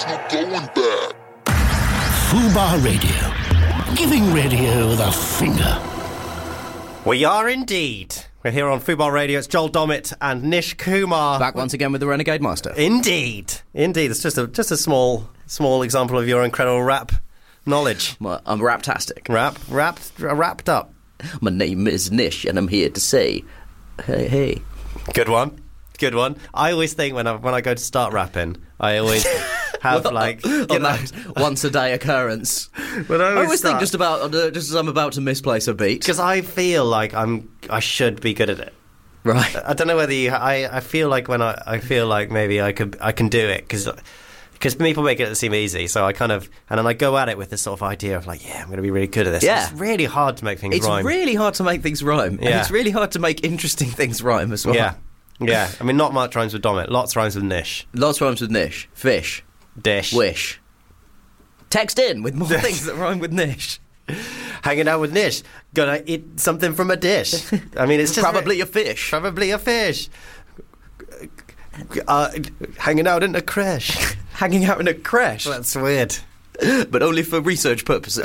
There's no going back. Fubar Radio. Giving radio the finger. We are indeed. We're here on Fubar Radio. It's Joel Dommett and Nish Kumar. Back once again with the Renegade Master. Indeed. It's just a small example of your incredible rap knowledge. Well, I'm raptastic. Wrapped up. My name is Nish, and I'm here to say, hey. Good one. I always think when I go to start rapping, I always have once a day occurrence. But I always think just as I'm about to misplace a beat, because I feel like I should be good at it. Right. I don't know whether I feel like when I feel like maybe I can do it because people make it seem easy, so I kind of, and then I go at it with this sort of idea of like, I'm going to be really good at this. Yeah. It's really hard to make things rhyme. It's really hard to make things rhyme. Yeah. And it's really hard to make interesting things rhyme as well. Yeah. I mean, not much rhymes with Dommett. Lots rhymes with Nish. Lots rhymes with Nish. Fish. Dish. Wish. Text in with more things that rhyme with Nish. Hanging out with Nish. Gonna eat something from a dish. I mean, it's just... Probably a fish. Hanging out in a creche. Hanging out in a creche. That's weird. But only for research purposes.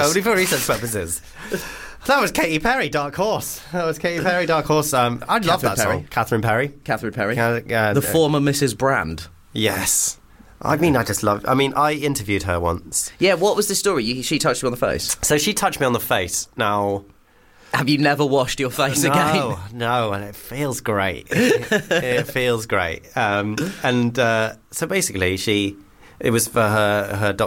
That was Katy Perry, Dark Horse. I love that song. Catherine Perry. The former Mrs. Brand. Yes. I interviewed her once. Yeah, what was the story? She touched you on the face. So she touched me on the face. Now... Have you never washed your face again? No, and it feels great. It feels great. So basically, it was for her